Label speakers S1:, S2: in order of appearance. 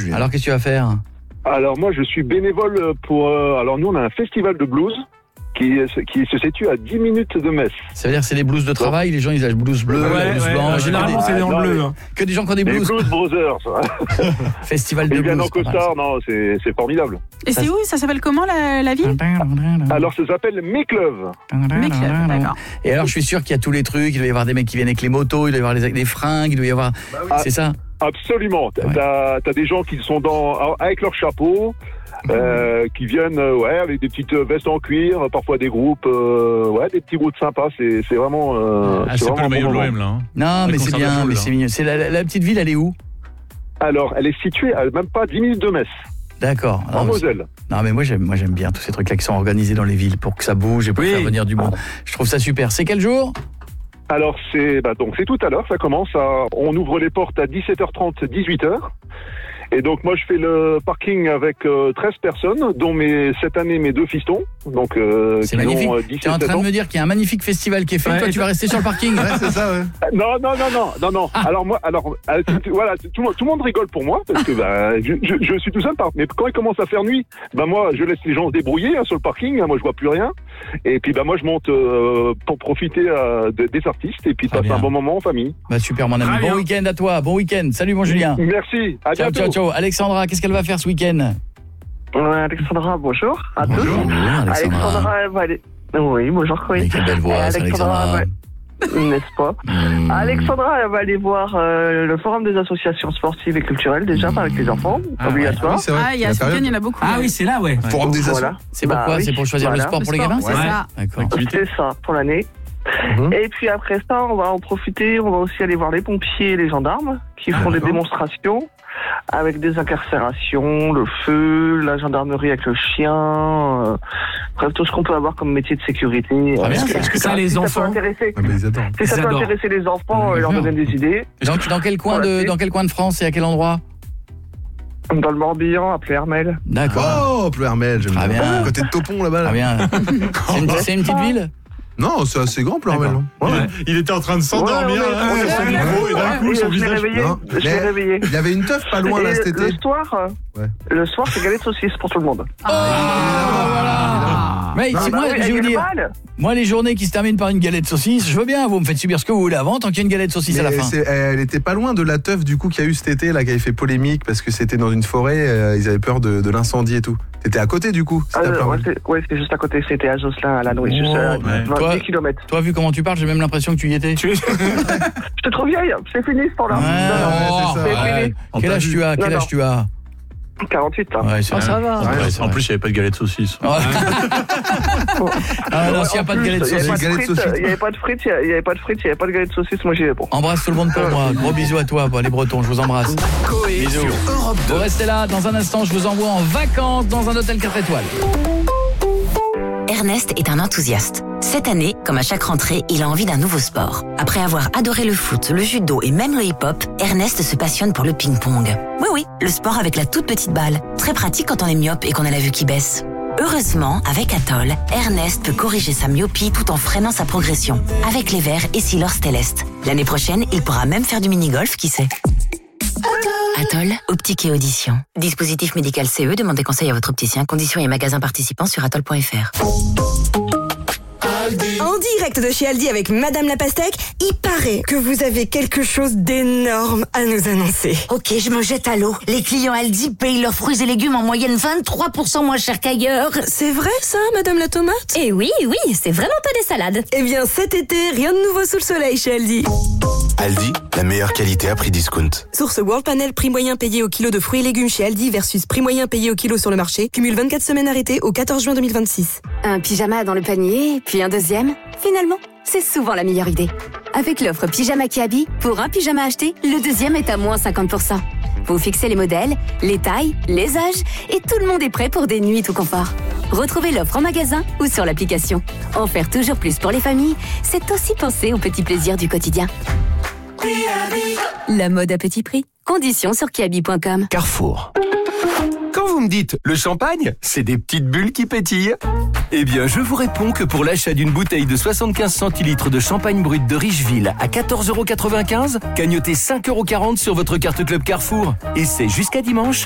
S1: Julien.
S2: Alors, qu'est-ce que tu vas faire?
S3: Alors moi, je suis bénévole pour... alors nous, on a un festival de blues qui se situe à 10 minutes de Metz.
S2: Ça veut dire que c'est les blouses de travail, les gens ils ont blouses bleues, blouses blanches.
S4: Généralement, c'est en bleu. Hein.
S2: Que des gens qui ont des
S3: Les
S2: blouses.
S3: Blues Brothers.
S2: Festival de
S3: Ils viennent
S2: blues.
S3: en costard, non, c'est formidable.
S5: Et c'est où? Ça s'appelle comment la ville?
S3: Alors ça s'appelle Mécleuve.
S5: Mécleuve, d'accord.
S2: Et alors je suis sûr qu'il y a tous les trucs, il doit y avoir des mecs qui viennent avec les motos, il doit y avoir les fringues, il doit y avoir... C'est ça?
S3: Absolument. T'as des gens qui sont avec leur chapeau, qui viennent avec des petites vestes en cuir, parfois des groupes, des petits groupes sympas. C'est vraiment...
S4: c'est pas le maillot de l'OM, là. Hein.
S2: Non, mais c'est bien, mais c'est mignon. C'est la petite ville, elle est où?
S3: Alors, elle est située à même pas 10 minutes de Metz.
S2: D'accord.
S3: En Moselle.
S2: Non, mais moi j'aime bien tous ces trucs-là qui sont organisés dans les villes pour que ça bouge et pour faire venir du monde. Je trouve ça super. C'est quel jour?
S3: Alors c'est tout à l'heure, ça commence on ouvre les portes à 17h30, 18h. Et donc moi je fais le parking avec 13 personnes, dont cette année mes 2 fistons. Donc
S2: c'est magnifique. Tu es en train de me dire qu'il y a un magnifique festival qui est fait, toi tu vas rester sur le parking.
S1: Ouais, c'est ça, ouais.
S3: Non. Alors voilà, tout le monde rigole pour moi parce que je suis tout seul. Mais quand il commence à faire nuit, moi je laisse les gens se débrouiller sur le parking. Moi je vois plus rien. Et puis moi je monte pour profiter des artistes et puis passer un bon moment en famille.
S2: Super mon ami. Bon week-end à toi. Bon week-end. Salut mon Julien.
S3: Merci. À bientôt.
S2: Ciao. Alexandra, qu'est-ce qu'elle va faire ce week-end?
S6: Alexandra, bonjour à tous.
S2: Alexandra,
S6: elle va aller... Oui, bonjour, oui.
S2: quelle belle voix, Alexandra.
S6: N'est-ce pas? Alexandra, elle va aller voir le forum des associations sportives et culturelles, déjà, avec les enfants, obligatoire.
S1: Oui, c'est vrai.
S5: Il y a ce week-end, il y en a beaucoup.
S4: Ah oui, c'est là, ouais.
S1: Forum des assos.
S2: C'est pourquoi? C'est pour choisir le sport pour les gamins?
S5: C'est ça.
S2: D'accord.
S6: C'est ça, pour l'année. Et puis après ça, on va en profiter, on va aussi aller voir les pompiers et les gendarmes qui font des démonstrations avec des incarcérations, le feu, la gendarmerie avec le chien, bref, tout ce qu'on peut avoir comme métier de sécurité.
S4: Est-ce que ça, les enfants...
S6: Si ça peut intéresser les enfants, leur donner des idées.
S2: Dans quel coin de France et à quel endroit?
S6: Dans le Morbihan, à Pleyhermel.
S2: D'accord.
S1: Oh, Pleyhermel, j'aime bien.
S2: bien.
S1: Côté de Topon, là-bas.
S2: Très bien. C'est une petite ville?
S1: Non, c'est assez grand, Pleyhermel.
S4: Il était en train de s'endormir sur son micro et d'un coup son visage...
S6: Je l'ai réveillé.
S1: Il y avait une teuf pas loin là cet été.
S6: Le soir, c'est galette saucisse pour tout le monde.
S2: Mais moi, les journées qui se terminent par une galette saucisse, je veux bien, vous me faites subir ce que vous voulez avant, tant qu'il y a une galette saucisse à la fin.
S1: Elle était pas loin de la teuf du coup qu'il y a eu cet été là, qui avait fait polémique parce que c'était dans une forêt, ils avaient peur de l'incendie et tout. T'étais à côté du coup?
S6: C'est juste à côté, c'était à Josselin, à la Nouille, juste à 20 km.
S2: Toi, vu comment tu parles, j'ai même l'impression que tu y étais.
S6: Je suis trop vieille, c'est fini ce temps-là.
S2: Quel âge tu as?
S6: 48 ans.
S2: Ouais, ça va.
S4: En plus, il n'y avait pas de galette saucisse.
S2: Non, s'il n'y a pas de galette saucisse.
S6: Il n'y avait pas de frites, il n'y avait pas de galette saucisse, moi j'y vais pour.
S2: Embrasse tout le monde pour moi. Gros bisous à toi, les Bretons, je vous embrasse. Bisous. Vous restez là, dans un instant, je vous envoie en vacances dans un hôtel 4 étoiles.
S7: Ernest est un enthousiaste. Cette année, comme à chaque rentrée, il a envie d'un nouveau sport. Après avoir adoré le foot, le judo et même le hip-hop, Ernest se passionne pour le ping-pong. Oui, le sport avec la toute petite balle. Très pratique quand on est myope et qu'on a la vue qui baisse. Heureusement, avec Atoll, Ernest peut corriger sa myopie tout en freinant sa progression. Avec les verres et Silor Stellest. L'année prochaine, il pourra même faire du mini-golf, qui sait. Atoll, optique et audition. Dispositif médical CE, demandez conseil à votre opticien. Conditions et magasins participants sur atoll.fr.
S8: En direct de chez Aldi avec Madame la Pastèque, il paraît que vous avez quelque chose d'énorme à nous annoncer.
S9: Ok, je me jette à l'eau. Les clients Aldi payent leurs fruits et légumes en moyenne 23% moins cher qu'ailleurs.
S8: C'est vrai ça, Madame la Tomate?
S9: Eh oui, c'est vraiment pas des salades.
S8: Eh bien, cet été, rien de nouveau sous le soleil chez Aldi.
S10: Aldi, la meilleure qualité à prix discount.
S8: Source World Panel, prix moyen payé au kilo de fruits et légumes chez Aldi versus prix moyen payé au kilo sur le marché. Cumule 24 semaines arrêtées au 14 juin 2026.
S11: Un pyjama dans le panier, puis un deuxième. Finalement, c'est souvent la meilleure idée. Avec l'offre Pyjama Kiabi, pour un pyjama acheté, le deuxième est à moins 50%. Vous fixez les modèles, les tailles, les âges, et tout le monde est prêt pour des nuits tout confort. Retrouvez l'offre en magasin ou sur l'application. En faire toujours plus pour les familles, c'est aussi penser aux petits plaisirs du quotidien. La mode à petit prix. Conditions sur kiabi.com.
S10: Carrefour. Quand vous me dites le champagne, c'est des petites bulles qui pétillent. Eh bien, je vous réponds que pour l'achat d'une bouteille de 75 centilitres de champagne brut de Richeville à 14,95 €, cagnotez 5,40 € sur votre carte Club Carrefour. Et c'est jusqu'à dimanche